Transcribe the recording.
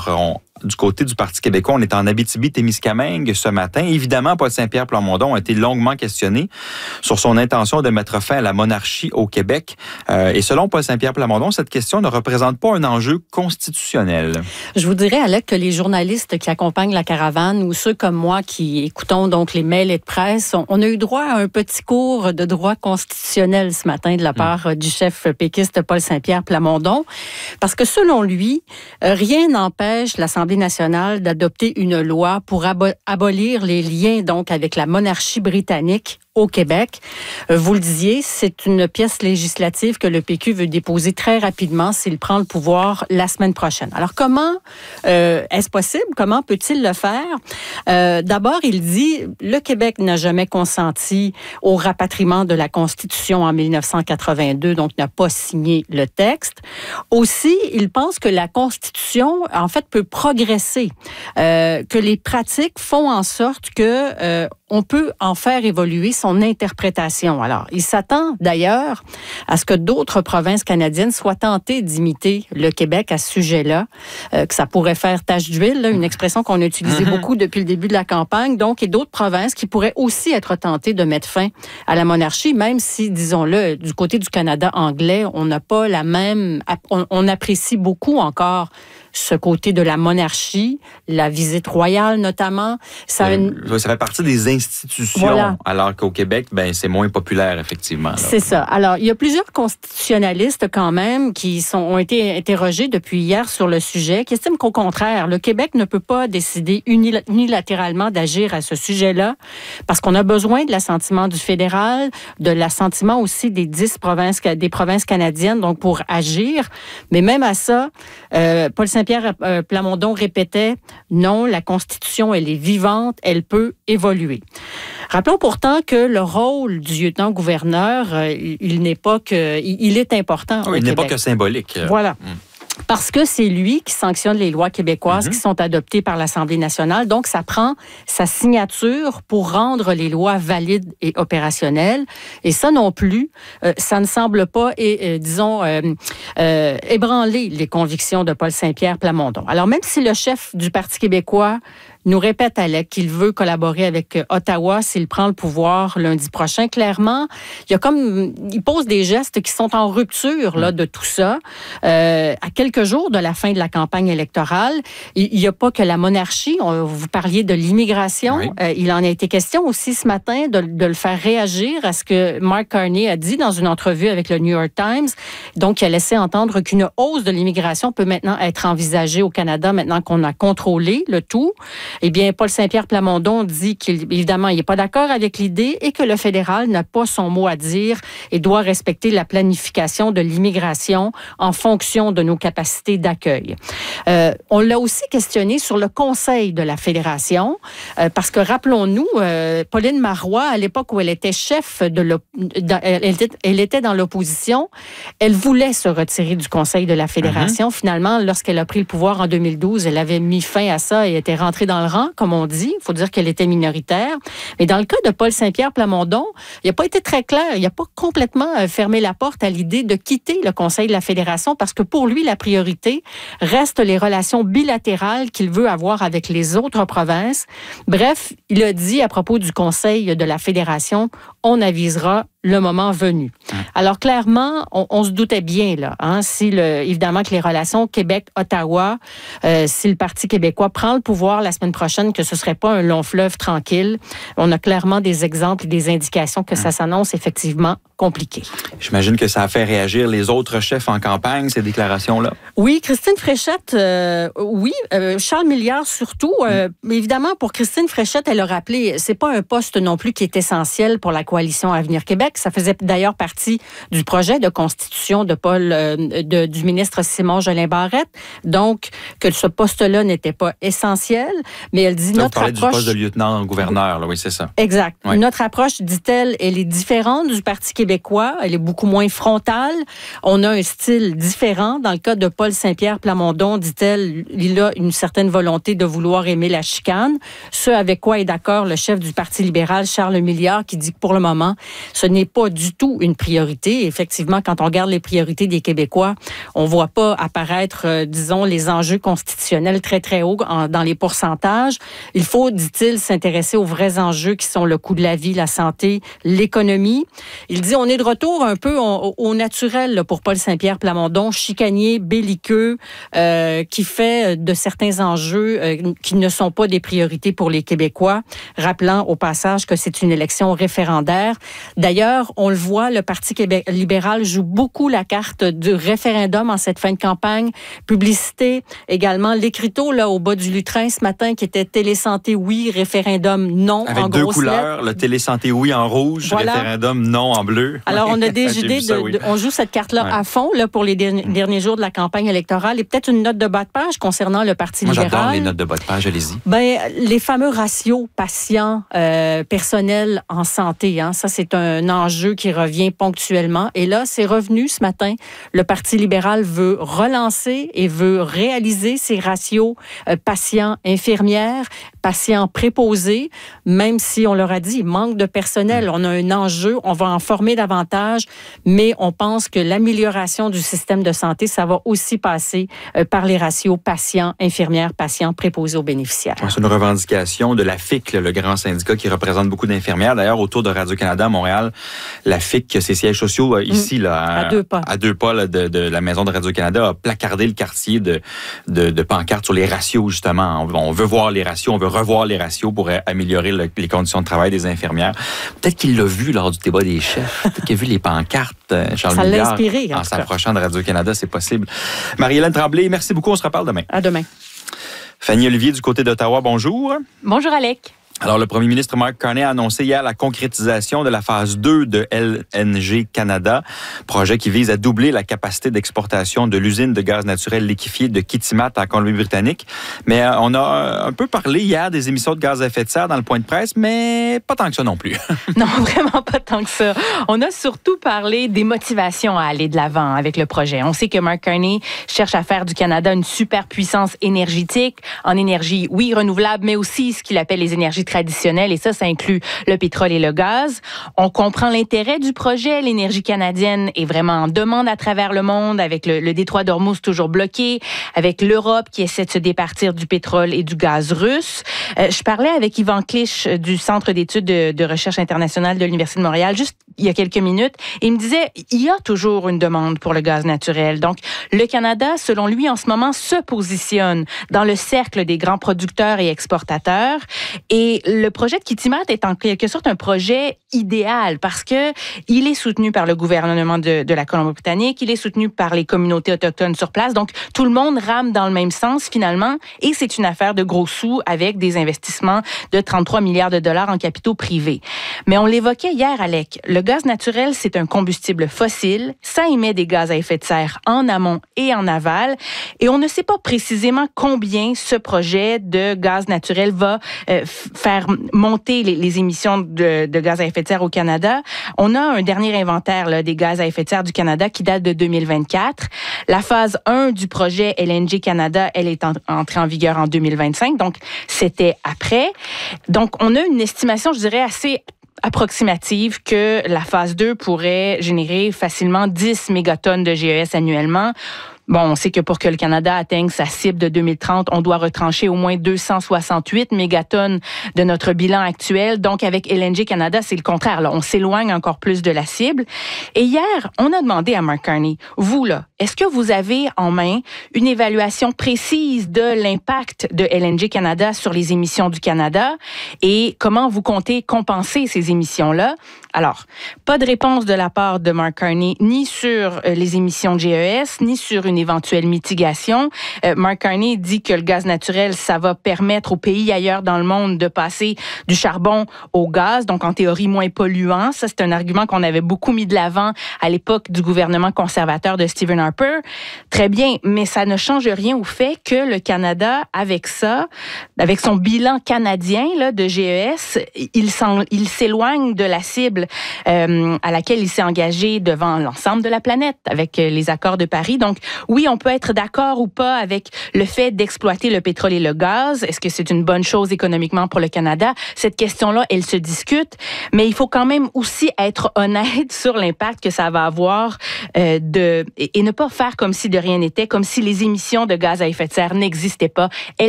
Alors, du côté du Parti québécois, on est en Abitibi-Témiscamingue ce matin. Évidemment, Paul Saint-Pierre Plamondon a été longuement questionné sur son intention de mettre fin à la monarchie au Québec. Et selon Paul Saint-Pierre Plamondon, cette question ne représente pas un enjeu constitutionnel. Je vous dirais, Alec, que les journalistes qui accompagnent la caravane ou ceux comme moi qui écoutons donc les mails et de presse, on a eu droit à un petit cours de droit constitutionnel ce matin de la part du chef péquiste Paul Saint-Pierre Plamondon. Parce que selon lui, rien n'empêche l'Assemblée nationale d'adopter une loi pour abolir les liens donc avec la monarchie britannique au Québec. Vous le disiez, c'est une pièce législative que le PQ veut déposer très rapidement s'il prend le pouvoir la semaine prochaine. Alors, comment est-ce possible? Comment peut-il le faire? D'abord, il dit, le Québec n'a jamais consenti au rapatriement de la Constitution en 1982, donc n'a pas signé le texte. Aussi, il pense que la Constitution, en fait, peut progresser, que les pratiques font en sorte que on peut en faire évoluer son interprétation. Alors, il s'attend d'ailleurs à ce que d'autres provinces canadiennes soient tentées d'imiter le Québec à ce sujet-là, que ça pourrait faire tache d'huile, là, une expression qu'on a utilisée beaucoup depuis le début de la campagne, donc, et d'autres provinces qui pourraient aussi être tentées de mettre fin à la monarchie, même si, disons-le, du côté du Canada anglais, on n'a pas la même... On apprécie beaucoup encore ce côté de la monarchie, la visite royale notamment. Ça fait partie des institutions, voilà. Alors qu'au Québec, c'est moins populaire, effectivement. Là. C'est ça. Alors, il y a plusieurs constitutionnalistes quand même qui ont été interrogés depuis hier sur le sujet, qui estiment qu'au contraire, le Québec ne peut pas décider unilatéralement d'agir à ce sujet-là, parce qu'on a besoin de l'assentiment du fédéral, de l'assentiment aussi des 10 provinces canadiennes, donc pour agir. Mais même à ça, Paul Saint-Pierre Plamondon répétait « Non, la Constitution, elle est vivante, elle peut évoluer ». Rappelons pourtant que le rôle du lieutenant-gouverneur, il est important au il n'est Québec. pas que symbolique. Voilà. Parce que c'est lui qui sanctionne les lois québécoises qui sont adoptées par l'Assemblée nationale. Donc, ça prend sa signature pour rendre les lois valides et opérationnelles. Et ça non plus, ça ne semble pas, ébranler les convictions de Paul Saint-Pierre Plamondon. Alors, même si le chef du Parti québécois nous répète, Alec, qu'il veut collaborer avec Ottawa s'il prend le pouvoir lundi prochain. Clairement, il pose des gestes qui sont en rupture là, de tout ça. À quelques jours de la fin de la campagne électorale, il n'y a pas que la monarchie. Vous parliez de l'immigration. Oui. Il en a été question aussi ce matin de le faire réagir à ce que Mark Carney a dit dans une entrevue avec le New York Times. Donc, il a laissé entendre qu'une hausse de l'immigration peut maintenant être envisagée au Canada, maintenant qu'on a contrôlé le tout. Eh bien, Paul Saint-Pierre Plamondon dit qu'évidemment, il n'est pas d'accord avec l'idée et que le fédéral n'a pas son mot à dire et doit respecter la planification de l'immigration en fonction de nos capacités d'accueil. On l'a aussi questionné sur le conseil de la fédération parce que, rappelons-nous, Pauline Marois, à l'époque où elle était chef elle était dans l'opposition, elle voulait se retirer du conseil de la fédération. Finalement, lorsqu'elle a pris le pouvoir en 2012, elle avait mis fin à ça et était rentrée dans le rang, comme on dit. Il faut dire qu'elle était minoritaire. Mais dans le cas de Paul Saint-Pierre Plamondon, il n'a pas été très clair. Il n'a pas complètement fermé la porte à l'idée de quitter le Conseil de la Fédération parce que pour lui, la priorité reste les relations bilatérales qu'il veut avoir avec les autres provinces. Bref, il a dit à propos du Conseil de la Fédération, on avisera le moment venu. Alors, clairement, on se doutait bien, là, évidemment, que les relations Québec-Ottawa, si le Parti québécois prend le pouvoir la semaine prochaine, que ce ne serait pas un long fleuve tranquille. On a clairement des exemples et des indications que ça s'annonce effectivement compliqué. J'imagine que ça a fait réagir les autres chefs en campagne, ces déclarations-là. Oui, Christine Fréchette, Charles Milliard surtout. Évidemment, pour Christine Fréchette, elle a rappelé, c'est pas un poste non plus qui est essentiel pour la coalition Avenir Québec. Ça faisait d'ailleurs partie du projet de constitution de du ministre Simon Jolin Barrette. Donc, que ce poste-là n'était pas essentiel. Mais elle dit notre approche... Vous parlez du poste de lieutenant-gouverneur, là, oui, c'est ça. Exact. Oui. Notre approche, dit-elle, elle est différente du Parti québécois. Elle est beaucoup moins frontale. On a un style différent. Dans le cas de Paul Saint-Pierre Plamondon, dit-elle, il a une certaine volonté de vouloir aimer la chicane. Ce avec quoi est d'accord le chef du Parti libéral, Charles Milliard, qui dit que pour le moment. Ce n'est pas du tout une priorité. Effectivement, quand on regarde les priorités des Québécois, on voit pas apparaître, disons, les enjeux constitutionnels très, très hauts dans les pourcentages. Il faut, dit-il, s'intéresser aux vrais enjeux qui sont le coût de la vie, la santé, l'économie. Il dit, on est de retour un peu au naturel là, pour Paul Saint-Pierre Plamondon, chicanier, belliqueux, qui fait de certains enjeux qui ne sont pas des priorités pour les Québécois, rappelant au passage que c'est une élection référendaire. D'ailleurs, on le voit, le Parti libéral joue beaucoup la carte du référendum en cette fin de campagne. Publicité également. L'écriteau là au bas du lutrin ce matin qui était télésanté oui, référendum non avec en deux grosses couleurs, lettres. le télésanté oui en rouge, voilà. Référendum non en bleu. Alors on a décidé on joue cette carte-là ouais. à fond là pour les derniers jours de la campagne électorale et peut-être une note de bas de page concernant le Parti libéral. Moi, j'adore les notes de bas de page, allez-y. Ben, les fameux ratios patients personnels en santé, hein, ça c'est un enjeu qui revient ponctuellement. Et là, c'est revenu ce matin. Le Parti libéral veut relancer et veut réaliser ces ratios patients-infirmières, patients préposés, même si on leur a dit, il manque de personnel, on a un enjeu, on va en former davantage, mais on pense que l'amélioration du système de santé, ça va aussi passer par les ratios patients-infirmières, patients préposés aux bénéficiaires. C'est une revendication de la FIC, le grand syndicat qui représente beaucoup d'infirmières. D'ailleurs, autour de Radio-Canada à Montréal, la FIC, ses sièges sociaux ici, là, à deux pas là, de la maison de Radio-Canada, a placardé le quartier de pancartes sur les ratios, justement. On veut voir les ratios, on veut revoir les ratios pour améliorer les conditions de travail des infirmières. Peut-être qu'il l'a vu lors du débat des chefs. Peut-être qu'il a vu les pancartes, Charles Ça Milliard, l'a inspiré, en s'approchant de Radio-Canada, c'est possible. Marie-Hélène Tremblay, merci beaucoup. On se reparle demain. À demain. Fanny Olivier du côté d'Ottawa, bonjour. Bonjour, Alec. Alors, le premier ministre Mark Carney a annoncé hier la concrétisation de la phase 2 de LNG Canada, projet qui vise à doubler la capacité d'exportation de l'usine de gaz naturel liquéfié de Kitimat en Colombie-Britannique. Mais on a un peu parlé hier des émissions de gaz à effet de serre dans le point de presse, mais pas tant que ça non plus. Non, vraiment pas tant que ça. On a surtout parlé des motivations à aller de l'avant avec le projet. On sait que Mark Carney cherche à faire du Canada une superpuissance énergétique, en énergie, oui, renouvelable, mais aussi ce qu'il appelle les énergies traditionnelles, et ça inclut le pétrole et le gaz. On comprend l'intérêt du projet. L'énergie canadienne est vraiment en demande à travers le monde, avec le détroit d'Ormuz toujours bloqué, avec l'Europe qui essaie de se départir du pétrole et du gaz russe. Je parlais avec Yvan Clich du Centre d'études de recherche internationale de l'Université de Montréal, juste il y a quelques minutes, et il me disait, il y a toujours une demande pour le gaz naturel. Donc, le Canada, selon lui, en ce moment, se positionne dans le cercle des grands producteurs et exportateurs. Et le projet de Kitimat est en quelque sorte un projet idéal parce que il est soutenu par le gouvernement de la Colombie-Britannique, il est soutenu par les communautés autochtones sur place. Donc, tout le monde rame dans le même sens, finalement, et c'est une affaire de gros sous avec des investissements de 33 milliards de dollars en capitaux privés. Mais on l'évoquait hier, Alec, le gaz naturel, c'est un combustible fossile, ça émet des gaz à effet de serre en amont et en aval, et on ne sait pas précisément combien ce projet de gaz naturel va faire monter les émissions de gaz à effet de serre au Canada. On a un dernier inventaire là, des gaz à effet de serre du Canada qui date de 2024. La phase 1 du projet LNG Canada, elle est entrée en vigueur en 2025, donc c'était après. Donc, on a une estimation, je dirais, assez approximative que la phase 2 pourrait générer facilement 10 mégatonnes de GES annuellement. Bon, on sait que pour que le Canada atteigne sa cible de 2030, on doit retrancher au moins 268 mégatonnes de notre bilan actuel. Donc, avec LNG Canada, c'est le contraire. Là, on s'éloigne encore plus de la cible. Et hier, on a demandé à Mark Carney, vous, là, est-ce que vous avez en main une évaluation précise de l'impact de LNG Canada sur les émissions du Canada et comment vous comptez compenser ces émissions-là? Alors, pas de réponse de la part de Mark Carney, ni sur les émissions de GES, ni sur une éventuelle mitigation. Mark Carney dit que le gaz naturel, ça va permettre aux pays ailleurs dans le monde de passer du charbon au gaz, donc en théorie moins polluant. Ça, c'est un argument qu'on avait beaucoup mis de l'avant à l'époque du gouvernement conservateur de Stephen Harper. Très bien, mais ça ne change rien au fait que le Canada, avec ça, avec son bilan canadien là, de GES, il s'éloigne de la cible à laquelle il s'est engagé devant l'ensemble de la planète avec les accords de Paris. Donc, Oui, on peut être d'accord ou pas avec le fait d'exploiter le pétrole et le gaz. Est-ce que c'est une bonne chose économiquement pour le Canada? Cette question-là, elle se discute, mais il faut quand même aussi être honnête sur l'impact que ça va avoir et ne pas faire comme si de rien n'était, comme si les émissions de gaz à effet de serre n'existaient pas.